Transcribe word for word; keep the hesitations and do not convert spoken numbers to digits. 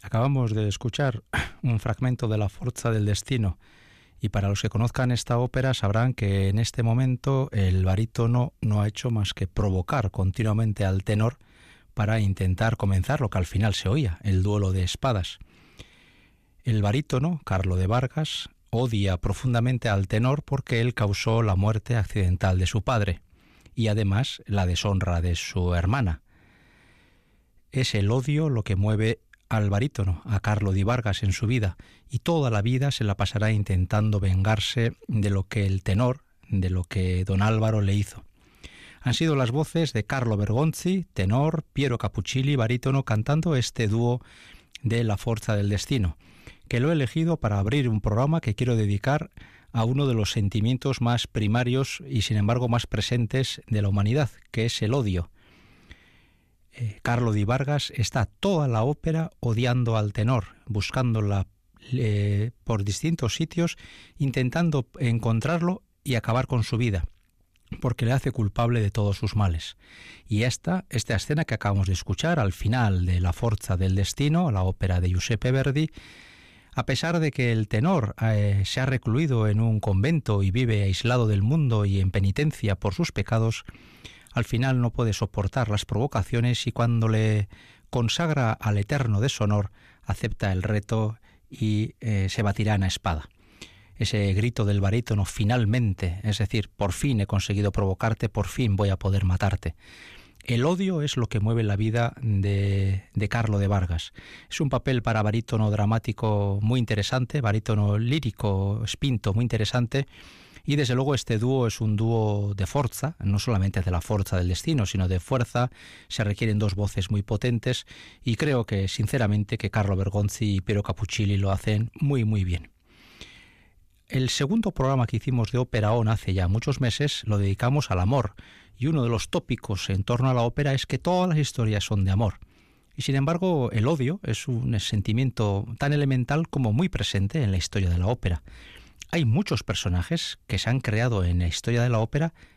Acabamos de escuchar un fragmento de La Forza del Destino, y para los que conozcan esta ópera sabrán que en este momento el barítono no ha hecho más que provocar continuamente al tenor para intentar comenzar lo que al final se oía, el duelo de espadas. El barítono, Carlo de Vargas, odia profundamente al tenor porque él causó la muerte accidental de su padre y además la deshonra de su hermana. Es el odio lo que mueve al barítono, a Carlo di Vargas en su vida, y toda la vida se la pasará intentando vengarse de lo que el tenor, de lo que don Álvaro le hizo. Han sido las voces de Carlo Bergonzi, tenor, Piero Capuccilli, barítono, cantando este dúo de La Forza del Destino, que lo he elegido para abrir un programa que quiero dedicar a uno de los sentimientos más primarios y sin embargo más presentes de la humanidad, que es el odio. Eh, Carlo di Vargas está toda la ópera odiando al tenor, buscándola eh, por distintos sitios, intentando encontrarlo y acabar con su vida, porque le hace culpable de todos sus males. Y esta, esta escena que acabamos de escuchar al final de La Forza del Destino, la ópera de Giuseppe Verdi, a pesar de que el tenor eh, se ha recluido en un convento y vive aislado del mundo y en penitencia por sus pecados, al final no puede soportar las provocaciones y cuando le consagra al eterno deshonor, acepta el reto y eh, se batirá en la espada. Ese grito del barítono, finalmente, es decir, por fin he conseguido provocarte, por fin voy a poder matarte. El odio es lo que mueve la vida de, de Carlo de Vargas. Es un papel para barítono dramático muy interesante, barítono lírico, spinto, muy interesante. Y desde luego este dúo es un dúo de forza, no solamente de La Forza del Destino, sino de fuerza. Se requieren dos voces muy potentes y creo que, sinceramente, que Carlo Bergonzi y Piero Capuccilli lo hacen muy, muy bien. El segundo programa que hicimos de Ópera On hace ya muchos meses lo dedicamos al amor, y uno de los tópicos en torno a la ópera es que todas las historias son de amor. Y sin embargo, el odio es un sentimiento tan elemental como muy presente en la historia de la ópera. Hay muchos personajes que se han creado en la historia de la ópera